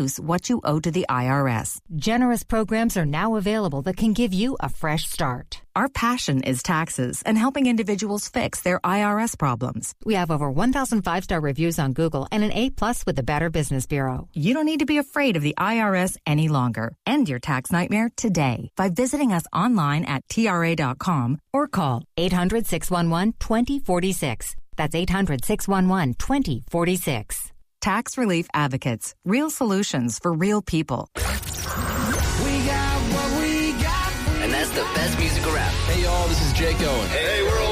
knows what you owe to the IRS. Generous programs are now available that can give you a fresh start. Our passion is taxes and helping individuals fix their IRS problems. We have over 1,000 5-star reviews on Google and an A+ with the Better Business Bureau. You don't need to be afraid of the IRS any longer. End your tax nightmare today by visiting us online at TRA.com or call 800-611-2046. That's 800-611-2046. Tax Relief Advocates. Real solutions for real people. We got what we got. And that's the best music around. Hey, y'all, this is Jake Owen. Hey, we're